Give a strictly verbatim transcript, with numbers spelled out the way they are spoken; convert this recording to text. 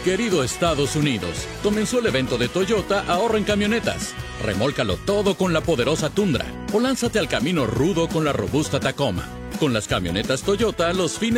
Querido Estados Unidos, comenzó el evento de Toyota Ahorra en Camionetas. Remólcalo todo con la poderosa Tundra o lánzate al camino rudo con la robusta Tacoma. Con las camionetas Toyota, los fines